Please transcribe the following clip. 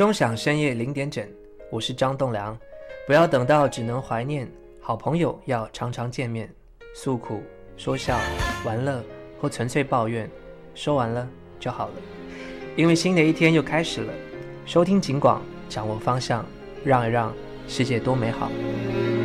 钟响深夜0点整，我是张栋梁。不要等到只能怀念，好朋友要常常见面，诉苦、说笑、玩乐或纯粹抱怨，说完了就好了。因为新的一天又开始了，收听警广，掌握方向，让一让，世界多美好。